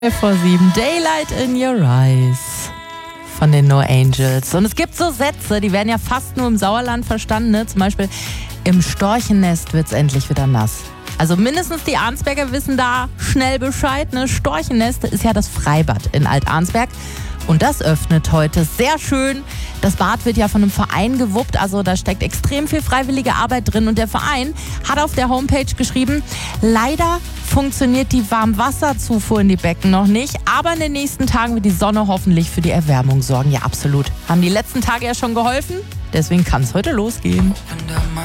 4:07, Daylight in Your Eyes von den No Angels. Und es gibt so Sätze, die werden ja fast nur im Sauerland verstanden. Ne? Zum Beispiel, im Storchennest wird's endlich wieder nass. Also mindestens die Arnsberger wissen da schnell Bescheid. Ne? Storchennest ist ja das Freibad in Alt-Arnsberg. Und das öffnet heute. Sehr schön. Das Bad wird ja von einem Verein gewuppt. Also da steckt extrem viel freiwillige Arbeit drin. Und der Verein hat auf der Homepage geschrieben, leider funktioniert die Warmwasserzufuhr in die Becken noch nicht. Aber in den nächsten Tagen wird die Sonne hoffentlich für die Erwärmung sorgen. Ja, absolut. Haben die letzten Tage ja schon geholfen. Deswegen kann es heute losgehen.